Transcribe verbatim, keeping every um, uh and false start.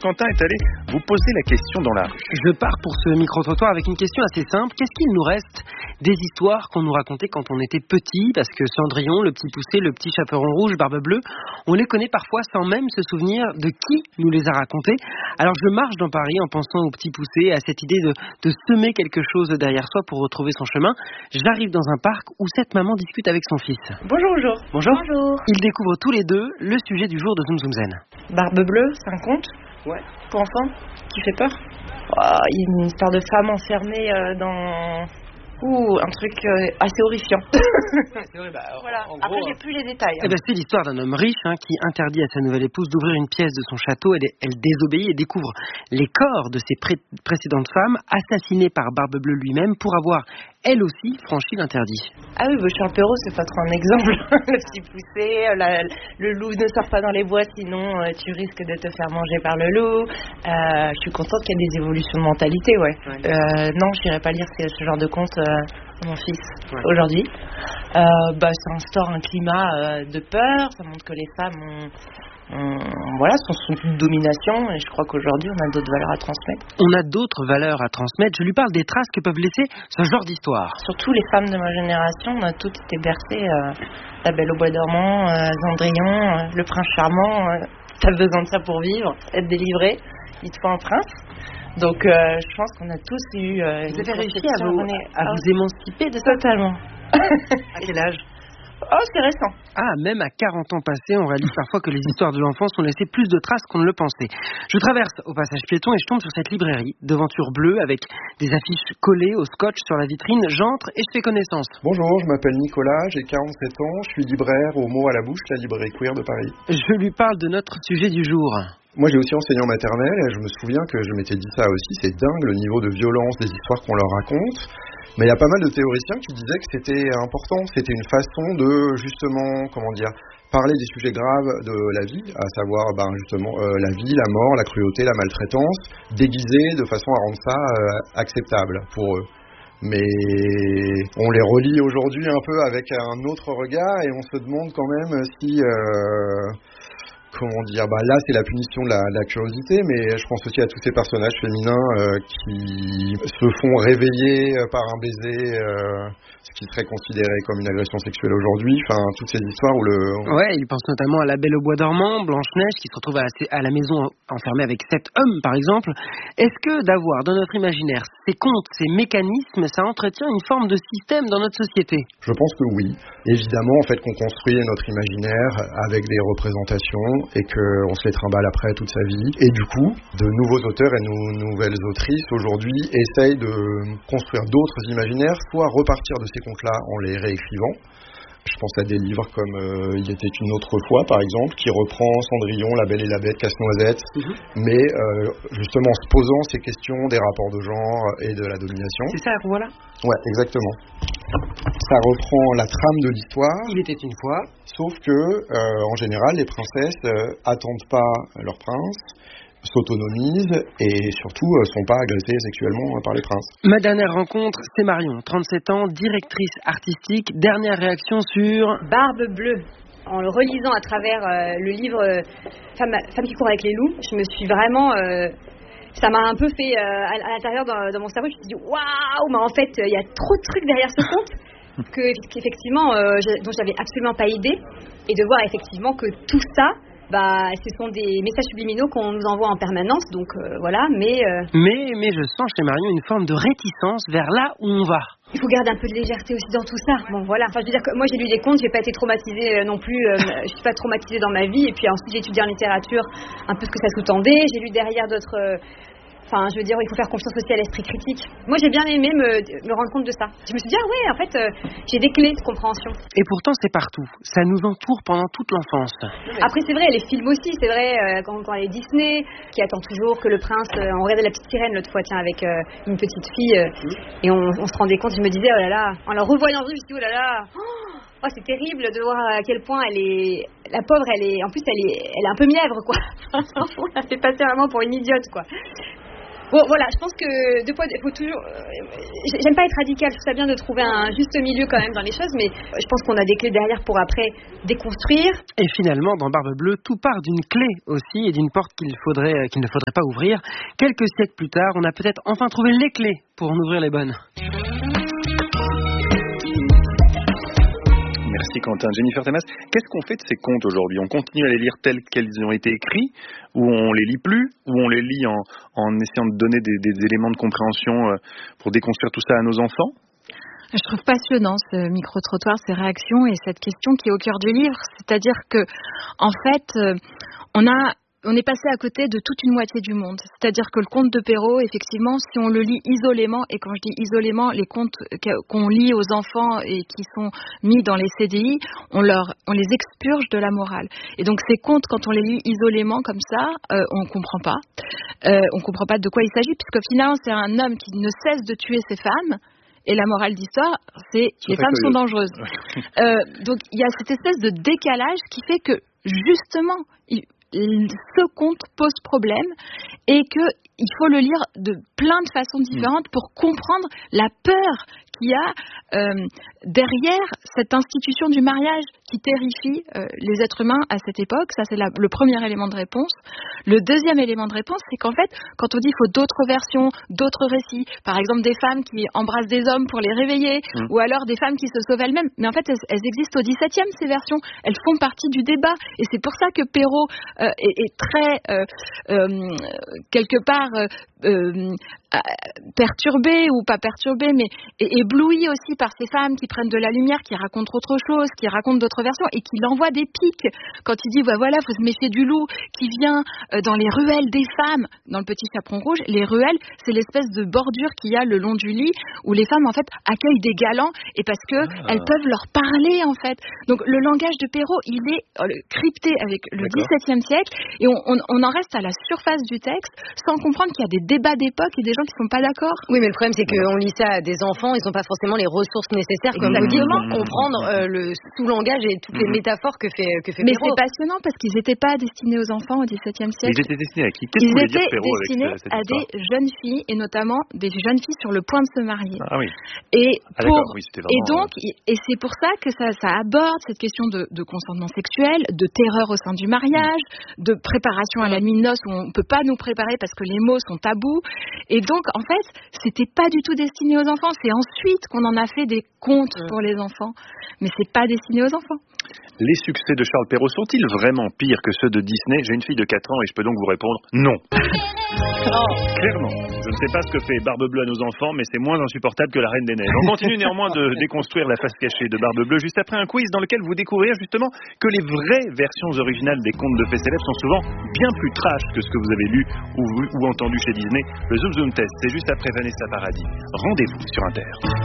Quentin est allé vous poser la question dans la rue. Je pars pour ce micro-trottoir avec une question assez simple. Qu'est-ce qu'il nous reste des histoires qu'on nous racontait quand on était petit? Parce que Cendrillon, le petit poucet, le petit chaperon rouge, Barbe Bleue, on les connaît parfois sans même se souvenir de qui nous les a racontés. Alors je marche dans Paris en pensant au petit poucet, à cette idée de, de semer quelque chose derrière soi pour retrouver son chemin. J'arrive dans un parc où cette maman discute avec son fils. Bonjour, bonjour. Bonjour. Bonjour. Ils découvrent tous les deux le sujet du jour de Zoom Zoom Zen. Barbe Bleue, c'est un conte? Ouais. Pour enfants? Qui fait peur? Oh, il y a une histoire de femme enfermée euh, dans... Ouh, un truc euh, assez horrifiant. C'est vrai, bah, voilà. en gros, Après, j'ai plus les détails. Eh ben, c'est l'histoire d'un homme riche hein, qui interdit à sa nouvelle épouse d'ouvrir une pièce de son château. Elle, elle désobéit et découvre les corps de ses pré- précédentes femmes assassinées par Barbe Bleue lui-même pour avoir, elle aussi, franchi l'interdit. Ah oui, bah, Champéro, c'est pas trop un exemple. Le petit poucet, la, le loup ne sort pas dans les bois, sinon euh, tu risques de te faire manger par le loup. Euh, je suis contente qu'il y ait des évolutions de mentalité, ouais. ouais. Euh, non, je n'irai pas lire ce, ce genre de conte euh, à mon fils ouais. aujourd'hui. Euh, bah, ça instaure un climat euh, de peur, ça montre que les femmes ont... On, voilà, sont sous une domination et je crois qu'aujourd'hui on a d'autres valeurs à transmettre. On a d'autres valeurs à transmettre. Je lui parle des traces que peuvent laisser ce genre d'histoire. Surtout les femmes de ma génération, on a toutes été bercées. Euh, la Belle au bois dormant, euh, Cendrillon, euh, le prince charmant. Euh, t'as besoin de ça pour vivre, être délivré. Il te faut un prince. Donc euh, je pense qu'on a tous eu. Euh, vous avez réussi à vous, à vous émanciper de ça? Totalement. À quel âge? Oh, c'est récent. Ah, même à quarante ans passés, on réalise parfois que les histoires de l'enfance ont laissé plus de traces qu'on ne le pensait. Je traverse au passage piéton et je tombe sur cette librairie, devanture bleue, avec des affiches collées au scotch sur la vitrine. J'entre et je fais connaissance. Bonjour, je m'appelle Nicolas, j'ai quarante-sept ans, je suis libraire au Mot à la Bouche, la librairie queer de Paris. Je lui parle de notre sujet du jour. Moi, j'ai aussi enseigné en maternelle et je me souviens que je m'étais dit ça aussi. C'est dingue le niveau de violence des histoires qu'on leur raconte. Mais il y a pas mal de théoriciens qui disaient que c'était important. C'était une façon de, justement, comment dire, parler des sujets graves de la vie, à savoir, ben, justement, euh, la vie, la mort, la cruauté, la maltraitance, déguisés de façon à rendre ça euh, acceptable pour eux. Mais on les relie aujourd'hui un peu avec un autre regard et on se demande quand même si... Euh, Comment dire, bah là c'est la punition de la, de la curiosité, mais je pense aussi à tous ces personnages féminins euh, qui se font réveiller par un baiser, euh, ce qui serait considéré comme une agression sexuelle aujourd'hui. Enfin, toutes ces histoires où le... Ouais, il pense notamment à la Belle au bois dormant, Blanche-Neige, qui se retrouve à la, à la maison enfermée avec sept hommes, par exemple. Est-ce que d'avoir dans notre imaginaire ces contes, ces mécanismes, ça entretient une forme de système dans notre société? Je pense que oui. Évidemment, en fait, qu'on construit notre imaginaire avec des représentations et qu'on se les trimballe après toute sa vie. Et du coup, de nouveaux auteurs et nou- nouvelles autrices aujourd'hui essayent de construire d'autres imaginaires, soit repartir de ces contes-là en les réécrivant. Je pense à des livres comme euh, Il était une autre fois, par exemple, qui reprend Cendrillon, La Belle et la Bête, Casse-Noisette, mmh. mais euh, justement en se posant ces questions des rapports de genre et de la domination. C'est ça, voilà. Ouais, exactement. Ça reprend la trame de l'histoire. Il était une fois. Sauf que, euh, en général, les princesses euh, attendent pas leur prince, s'autonomisent et surtout euh, sont pas agressées sexuellement euh, par les princes. Ma dernière rencontre, c'est Marion, trente-sept ans, directrice artistique. Dernière réaction sur... Barbe Bleue. En le relisant à travers euh, le livre euh, Femme, Femme qui court avec les loups, je me suis vraiment... Euh, ça m'a un peu fait, euh, à, à l'intérieur dans, dans mon cerveau, je me suis dit waouh, mais en fait, il y a trop de trucs derrière ce conte que, qu'effectivement, euh, je, dont j'avais absolument pas idée. Et de voir effectivement que tout ça, bah, ce sont des messages subliminaux qu'on nous envoie en permanence, donc euh, voilà, mais, euh... mais... Mais je sens chez Marion une forme de réticence vers là où on va. Il faut garder un peu de légèreté aussi dans tout ça. Bon, voilà. Enfin, je veux dire que moi, j'ai lu des contes, j'ai pas été traumatisée euh, non plus. Euh, je suis pas traumatisée dans ma vie. Et puis ensuite, j'ai étudié en littérature un peu ce que ça sous-tendait. J'ai lu derrière d'autres... Euh, Enfin, je veux dire, il faut faire confiance aussi à l'esprit critique. Moi, j'ai bien aimé me, me rendre compte de ça. Je me suis dit, ah ouais, en fait, euh, j'ai des clés de compréhension. Et pourtant, c'est partout. Ça nous entoure pendant toute l'enfance. Après, c'est vrai, les films aussi, c'est vrai, euh, quand, quand il y a Disney, qui attend toujours que le prince... Euh, on regardait La Petite Sirène l'autre fois, tiens, avec euh, une petite fille, euh, mmh. et on, on se rendait compte, je me disais, oh là là, en la revoyant en vue, je me suis dit, oh là là, oh, oh, c'est terrible de voir à quel point elle est... La pauvre, elle est... En plus, elle est, elle est un peu mièvre, quoi. On la fait passer vraiment pour une idiote, quoi. Bon, voilà, je pense que deux fois, il faut toujours. Euh, j'aime pas être radical, je trouve ça bien de trouver un juste milieu quand même dans les choses, mais je pense qu'on a des clés derrière pour après déconstruire. Et finalement, dans Barbe Bleue, tout part d'une clé aussi et d'une porte qu'il faudrait, qu'il ne faudrait pas ouvrir. Quelques siècles plus tard, on a peut-être enfin trouvé les clés pour en ouvrir les bonnes. Merci Quentin. Jennifer Temas, qu'est-ce qu'on fait de ces contes aujourd'hui? On continue à les lire tels qu'ils ont été écrits, ou on les lit plus, ou on les lit en, en essayant de donner des, des éléments de compréhension pour déconstruire tout ça à nos enfants? Je trouve passionnant ce micro-trottoir, ces réactions et cette question qui est au cœur du livre. C'est-à-dire que, en fait, on a... On est passé à côté de toute une moitié du monde. C'est-à-dire que le conte de Perrault, effectivement, si on le lit isolément, et quand je dis isolément, les contes qu'on lit aux enfants et qui sont mis dans les C D I, on, leur, on les expurge de la morale. Et donc ces contes, quand on les lit isolément comme ça, euh, on ne comprend pas. Euh, on ne comprend pas de quoi il s'agit, puisque finalement, c'est un homme qui ne cesse de tuer ses femmes. Et la morale d'histoire, c'est que les femmes sont dangereuses. euh, donc il y a cette espèce de décalage qui fait que, justement, il, ce conte pose problème et qu'il faut le lire de plein de façons différentes pour comprendre la peur qu'il y a euh, derrière cette institution du mariage qui terrifie euh, les êtres humains à cette époque. Ça, c'est la, le premier élément de réponse. Le deuxième élément de réponse, c'est qu'en fait, quand on dit qu'il faut d'autres versions, d'autres récits, par exemple des femmes qui embrassent des hommes pour les réveiller, mmh. ou alors des femmes qui se sauvent elles-mêmes, mais en fait, elles, elles existent au dix-septième, ces versions. Elles font partie du débat. Et c'est pour ça que Perrault euh, est, est très, euh, euh, quelque part, euh, euh, perturbé, ou pas perturbé, mais ébloui aussi par ces femmes qui prennent de la lumière, qui racontent autre chose, qui racontent d'autres versions, et qui l'envoient des pics. Quand il dit, bah voilà, faut se méfier du loup qui vient euh, dans les ruelles des femmes, dans le Petit Chaperon Rouge. Les ruelles, c'est l'espèce de bordure qu'il y a le long du lit, où les femmes, en fait, accueillent des galants, et parce que ah. elles peuvent leur parler, en fait. Donc, le langage de Perrault, il est euh, crypté avec le dix-septième siècle, et on, on, on en reste à la surface du texte, sans comprendre qu'il y a des débats d'époque et des gens qui ne sont pas d'accord. Oui, mais le problème, c'est qu'on lit ça à des enfants, ils n'ont pas forcément les ressources nécessaires, comme vous dites, pour comprendre euh, le sous-langage et toutes les métaphores que fait, que fait Mais Perrault. c'est passionnant parce qu'ils n'étaient pas destinés aux enfants au dix-septième siècle. Ils étaient destinés à qui? Qu'est-ce Ils que étaient dire Perrault destinés avec cette à histoire? des jeunes filles, et notamment des jeunes filles sur le point de se marier. Ah oui. Et, ah, pour, oui, vraiment... et donc, et c'est pour ça que ça, ça aborde cette question de, de consentement sexuel, de terreur au sein du mariage, mmh. de préparation à la nuit de noces où on ne peut pas nous préparer parce que les mots sont tabous. Et donc, en fait, c'était pas du tout destiné aux enfants. C'est ensuite qu'on en a fait des contes mmh. pour les enfants. Mais c'est pas destiné aux enfants. Les succès de Charles Perrault sont-ils vraiment pires que ceux de Disney? J'ai une fille de quatre ans et je peux donc vous répondre non. Oh. Clairement. Je ne sais pas ce que fait Barbe Bleue à nos enfants, mais c'est moins insupportable que la Reine des Neiges. On continue néanmoins de déconstruire la face cachée de Barbe Bleue juste après un quiz dans lequel vous découvrirez justement que les vraies versions originales des contes de fées célèbres sont souvent bien plus trash que ce que vous avez lu ou, ou entendu chez Disney. Le Zoom Zoom Test, c'est juste après Vanessa Paradis. Rendez-vous sur Inter.